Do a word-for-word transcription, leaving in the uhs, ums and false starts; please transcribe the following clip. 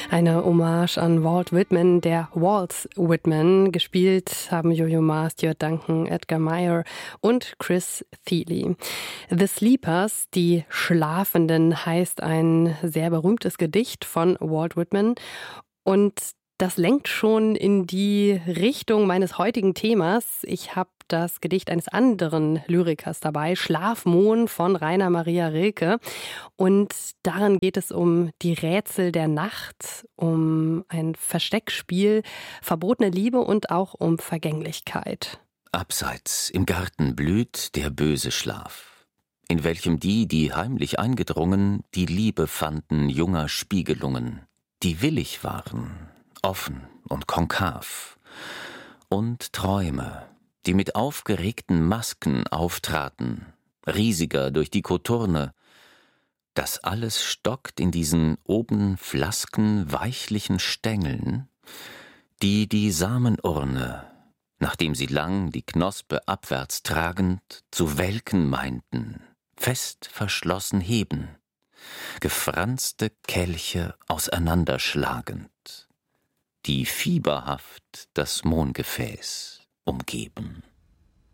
Eine Hommage an Walt Whitman, der Walt Whitman. Gespielt haben Yo-Yo Ma, Stuart Duncan, Edgar Meyer und Chris Thile. The Sleepers, die Schlafenden, heißt ein sehr berühmtes Gedicht von Walt Whitman. Und das lenkt schon in die Richtung meines heutigen Themas. Ich habe das Gedicht eines anderen Lyrikers dabei, Schlafmohn von Rainer Maria Rilke. Und darin geht es um die Rätsel der Nacht, um ein Versteckspiel, verbotene Liebe und auch um Vergänglichkeit. Abseits im Garten blüht der böse Schlaf, in welchem die, die heimlich eingedrungen, die Liebe fanden junger Spiegelungen, die willig waren, offen und konkav, und Träume, die mit aufgeregten Masken auftraten, riesiger durch die Koturne. Das alles stockt in diesen oben Flasken weichlichen Stängeln, die die Samenurne, nachdem sie lang die Knospe abwärts tragend, zu welken meinten, fest verschlossen heben, gefranste Kelche auseinanderschlagend, die fieberhaft das Mohngefäß umgeben.